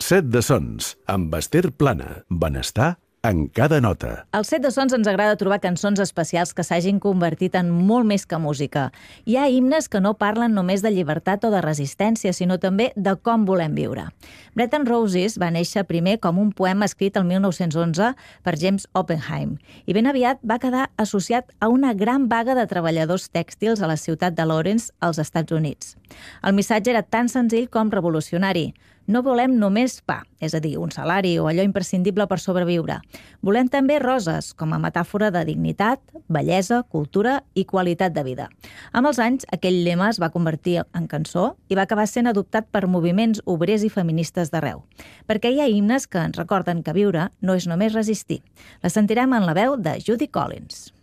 Set de Sons, amb Esther Plana. Benestar en cada nota. Al Set de Sons ens agrada trobar cançons especials que s'hagin convertit en molt més que música. Hi ha himnes que no parlen només de llibertat o de resistència, sinó també de com volem viure. Bread and Roses va néixer primer com un poema escrit el 1911 per James Oppenheim i ben aviat va quedar associat a una gran vaga de treballadors tèxtils a la ciutat de Lawrence, als Estats Units. El missatge era tan senzill com revolucionari. No volem només pa, és a dir, un salari o allò imprescindible per sobreviure. Volem també roses, com a metàfora de dignitat, bellesa, cultura i qualitat de vida. Amb els anys, aquell lema es va convertir en cançó i va acabar sent adoptat per moviments obrers i feministes d'arreu. Perquè hi ha himnes que ens recorden que viure no és només resistir. La sentirem en la veu de Judy Collins.